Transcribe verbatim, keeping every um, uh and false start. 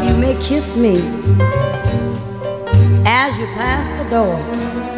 You may kiss me as you pass the door.